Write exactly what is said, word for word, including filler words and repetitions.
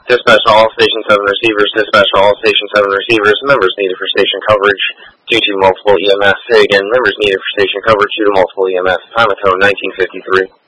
Dispatch to all Station seven receivers. Dispatch to all Station seven receivers. Members needed for station coverage due to multiple E M S. Say again, members needed for station coverage due to multiple E M S. Time of code nineteen fifty-three.